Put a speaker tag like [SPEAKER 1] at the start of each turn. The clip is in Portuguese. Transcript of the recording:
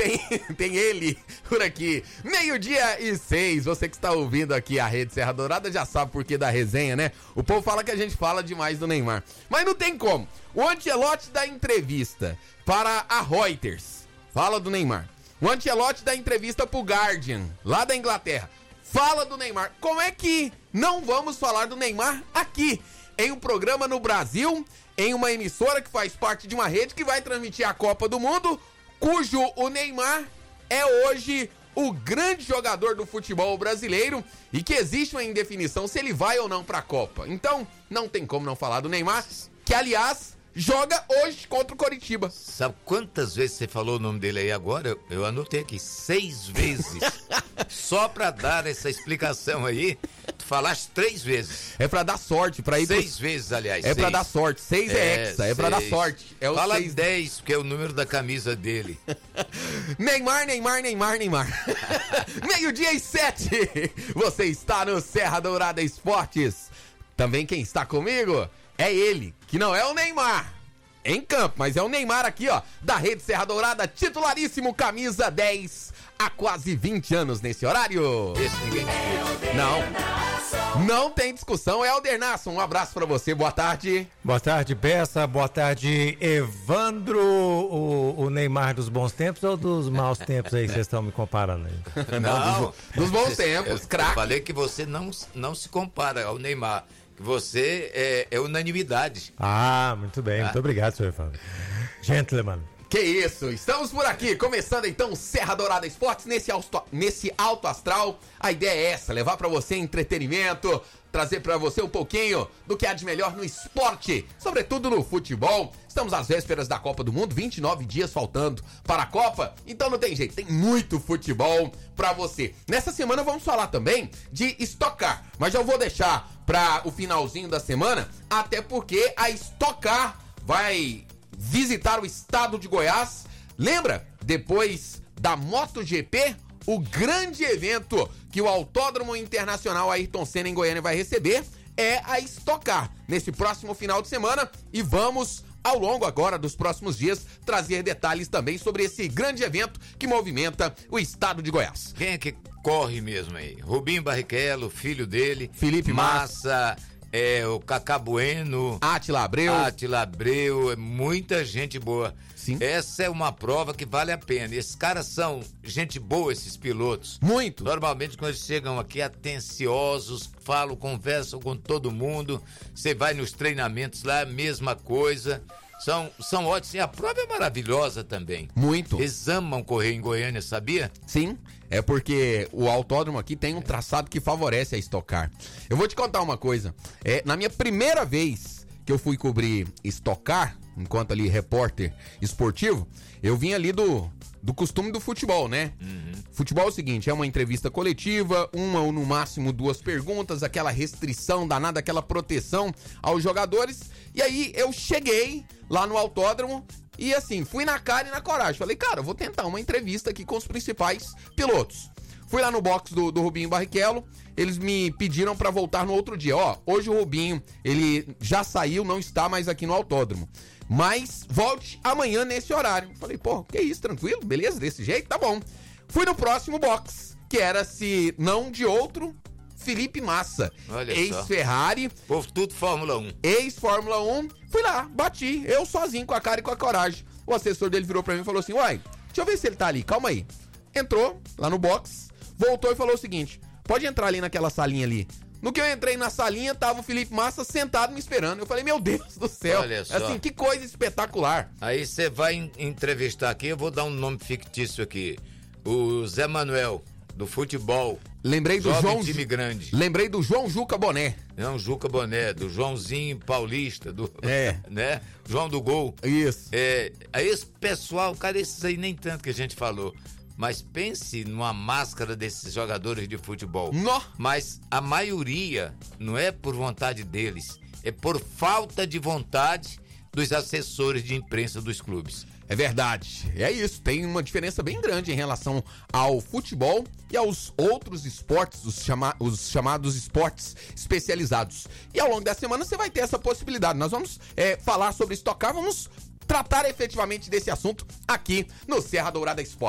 [SPEAKER 1] tem ele por aqui. 12:06, você que está ouvindo aqui a Rede Serra Dourada já sabe por que da resenha, né? O povo fala que a gente fala demais do Neymar. Mas não tem como. O Ancelotti dá entrevista para a Reuters, fala do Neymar. O Ancelotti dá entrevista pro Guardian, lá da Inglaterra, fala do Neymar. Como é que não vamos falar do Neymar aqui, em um programa no Brasil, em uma emissora que faz parte de uma rede que vai transmitir a Copa do Mundo, cujo o Neymar é hoje o grande jogador do futebol brasileiro e que existe uma indefinição se ele vai ou não pra Copa. Então, não tem como não falar do Neymar, que aliás joga hoje contra o Coritiba.
[SPEAKER 2] Sabe quantas vezes você falou o nome dele aí agora? Eu anotei aqui, 6 vezes. Só pra dar essa explicação aí, tu falaste 3 vezes.
[SPEAKER 1] É pra dar sorte, pra ir
[SPEAKER 2] 6 vezes, aliás.
[SPEAKER 1] É 6. Pra dar sorte, 6 é hexa, é pra dar sorte. É o
[SPEAKER 2] Fala
[SPEAKER 1] 6.
[SPEAKER 2] 10, porque é o número da camisa dele.
[SPEAKER 1] Neymar. 12:07. Você está no Serra Dourada Esportes. Também quem está comigo é ele, que não é o Neymar em campo, mas é o Neymar aqui, ó, da Rede Serra Dourada, titularíssimo, camisa 10, há quase 20 anos nesse horário.
[SPEAKER 2] Esse ninguém discute.
[SPEAKER 1] Não tem discussão, é Helder Nasson, um abraço pra você, boa tarde.
[SPEAKER 3] Boa tarde, Bessa, boa tarde, Evandro, o Neymar dos bons tempos ou dos maus tempos aí que vocês estão me comparando aí?
[SPEAKER 1] Não, dos bons tempos, craque.
[SPEAKER 2] Eu falei que você não se compara ao Neymar. Você é unanimidade.
[SPEAKER 3] Ah, muito bem, muito obrigado, senhor Evandro. Gentleman.
[SPEAKER 1] Que isso, estamos por aqui, começando então Serra Dourada Esportes, nesse alto astral. A ideia é essa, levar pra você entretenimento, trazer pra você um pouquinho do que há de melhor no esporte, sobretudo no futebol. Estamos às vésperas da Copa do Mundo, 29 dias faltando para a Copa, então não tem jeito, tem muito futebol pra você. Nessa semana vamos falar também de Stock Car, mas já vou deixar pra o finalzinho da semana, até porque a Stock Car vai visitar o estado de Goiás. Lembra? Depois da MotoGP, o grande evento que o Autódromo Internacional Ayrton Senna em Goiânia vai receber é a Stock Car nesse próximo final de semana, e vamos, ao longo agora dos próximos dias, trazer detalhes também sobre esse grande evento que movimenta o estado de Goiás.
[SPEAKER 2] Quem é que corre mesmo aí? Rubinho Barrichello, filho dele,
[SPEAKER 1] Felipe Massa,
[SPEAKER 2] o Cacá Bueno,
[SPEAKER 1] Átila
[SPEAKER 2] Abreu, muita gente boa.
[SPEAKER 1] Sim.
[SPEAKER 2] Essa é uma prova que vale a pena. Esses caras são gente boa, esses pilotos.
[SPEAKER 1] Muito.
[SPEAKER 2] Normalmente quando eles chegam aqui atenciosos, falam, conversam com todo mundo. Você vai nos treinamentos lá, mesma coisa. São ótimos. E a prova é maravilhosa também.
[SPEAKER 1] Muito.
[SPEAKER 2] Eles amam correr em Goiânia, sabia?
[SPEAKER 1] Sim, é porque o autódromo aqui tem um traçado que favorece a Stock Car. Eu vou te contar uma coisa. Na minha primeira vez que eu fui cobrir Stock Car, enquanto ali repórter esportivo, eu vim ali do costume do futebol, né? Uhum. Futebol é o seguinte, é uma entrevista coletiva, uma ou no máximo 2 perguntas, aquela restrição danada, aquela proteção aos jogadores. E aí eu cheguei lá no autódromo e assim, fui na cara e na coragem. Falei, cara, eu vou tentar uma entrevista aqui com os principais pilotos. Fui lá no box do Rubinho Barrichello, eles me pediram pra voltar no outro dia. Hoje o Rubinho, ele já saiu, não está mais aqui no autódromo, mas volte amanhã nesse horário. Falei, pô, que isso, tranquilo, beleza, desse jeito, tá bom. Fui no próximo box, que era, se não de outro, Felipe Massa, ex-Ferrari.
[SPEAKER 2] Povo tudo Fórmula 1.
[SPEAKER 1] Ex-Fórmula 1, fui lá, bati, eu sozinho, com a cara e com a coragem. O assessor dele virou pra mim e falou assim, uai, deixa eu ver se ele tá ali, calma aí. Entrou lá no box, voltou e falou o seguinte, pode entrar ali naquela salinha ali. No que eu entrei na salinha, tava o Felipe Massa sentado me esperando. Eu falei, meu Deus do céu.
[SPEAKER 2] Olha só.
[SPEAKER 1] Assim, que coisa espetacular.
[SPEAKER 2] Aí você vai entrevistar aqui, eu vou dar um nome fictício aqui. O Zé Manuel, do futebol.
[SPEAKER 1] Lembrei do João
[SPEAKER 2] time grande.
[SPEAKER 1] Lembrei do João Juca Boné.
[SPEAKER 2] Não, Juca Boné, do Joãozinho Paulista, né? João do Gol.
[SPEAKER 1] Isso.
[SPEAKER 2] Aí esse pessoal, cara, esses aí nem tanto que a gente falou. Mas pense numa máscara desses jogadores de futebol. Mas a maioria não é por vontade deles, é por falta de vontade dos assessores de imprensa dos clubes.
[SPEAKER 1] É verdade, é isso, tem uma diferença bem grande em relação ao futebol e aos outros esportes, os chamados esportes especializados. E ao longo da semana você vai ter essa possibilidade. Nós vamos falar sobre Stock Car, vamos tratar efetivamente desse assunto aqui no Serra Dourada Esportes.